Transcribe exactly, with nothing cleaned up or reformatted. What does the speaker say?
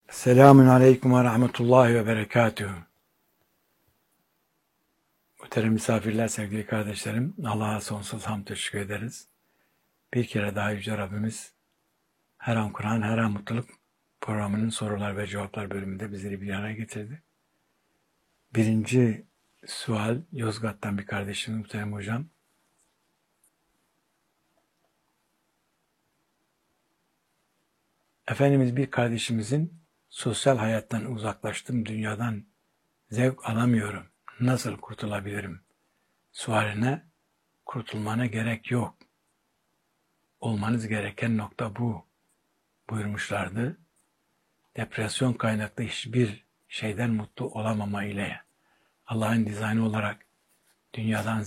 Selamun Aleyküm ve Rahmetullahi ve Berekatuhu. Muhterem misafirler, sevgili kardeşlerim, Allah'a sonsuz hamd teşekkür ederiz. Bir kere daha Yüce Rabbimiz Her An Kur'an, Her An Mutluluk programının sorular ve cevaplar bölümünde bizleri bir araya getirdi. Birinci sual Yozgat'tan bir kardeşimiz, muhterem hocam. Efendimiz bir kardeşimizin sosyal hayattan uzaklaştım, dünyadan zevk alamıyorum, nasıl kurtulabilirim sualine kurtulmana gerek yok. Olmanız gereken nokta bu buyurmuşlardı. Depresyon kaynaklı hiçbir şeyden mutlu olamama ile Allah'ın dizaynı olarak dünyadan